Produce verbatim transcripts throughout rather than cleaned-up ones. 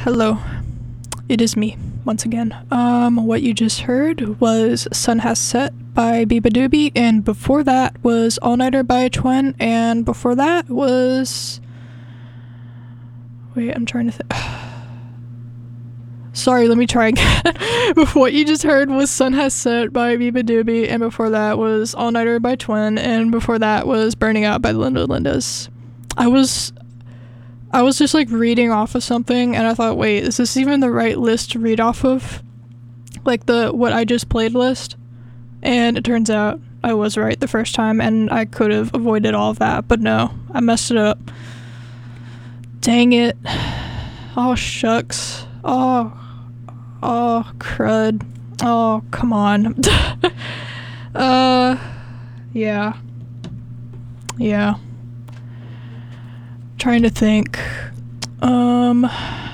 Hello, it is me once again. Um, what you just heard was Sun Has Set by Biba Doobie, and before that was All Nighter by Twin, and before that was. Wait, I'm trying to think. Sorry, let me try again. What you just heard was Sun Has Set by Biba Doobie, and before that was All Nighter by Twin, and before that was Burning Out by the Linda Lindas. I was. I was just like reading off of something and I thought, wait, is this even the right list to read off of? Like the what I just played list? And it turns out I was right the first time and I could have avoided all of that, but no, I messed it up. Dang it. Oh, shucks. Oh, oh, crud. Oh, come on. uh, yeah. Yeah. Trying to think. Um,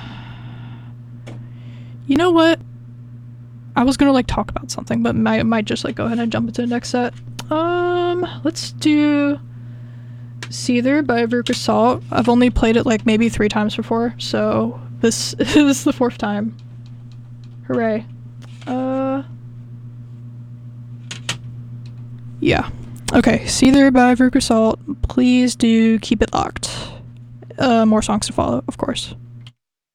you know what? I was gonna like talk about something, but I might just like go ahead and jump into the next set. Um, let's do Seether by Veruca Salt. I've only played it like maybe three times before, so this, this is the fourth time. Hooray. Uh, yeah. Okay, Seether by Veruca Salt. Please do keep it locked. Uh, more songs to follow, of course.